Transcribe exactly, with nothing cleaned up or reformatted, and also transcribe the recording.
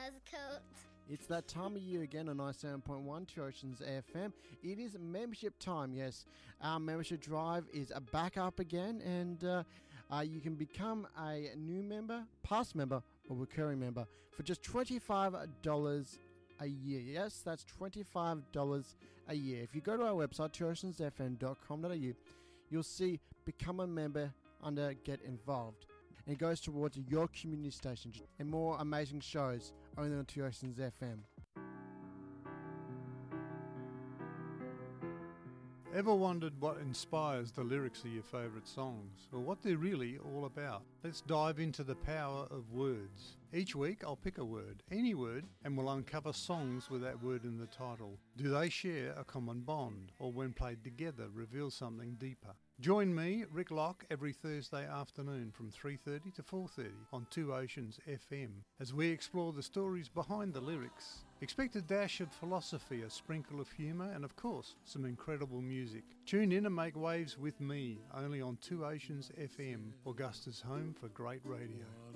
was cold. It's that time of year again on ninety-seven point one Two Oceans F M. It is membership time, yes. Our membership drive is back up again, and uh, uh, you can become a new member, past member, or recurring member for just twenty-five dollars a year. Yes, that's twenty-five dollars a year. If you go to our website, two oceans f m dot com dot a u, you'll see Become a Member under Get Involved. And it goes towards your community station and more amazing shows only on Two Oceans F M. Ever wondered what inspires the lyrics of your favourite songs, or what they're really all about? Let's dive into the power of words. Each week I'll pick a word, any word, and we'll uncover songs with that word in the title. Do they share a common bond, or when played together reveal something deeper? Join me, Rick Locke, every Thursday afternoon from three thirty to four thirty on Two Oceans F M as we explore the stories behind the lyrics. Expect a dash of philosophy, a sprinkle of humour, and of course, some incredible music. Tune in and make waves with me, only on Two Oceans F M, Augusta's home for great radio.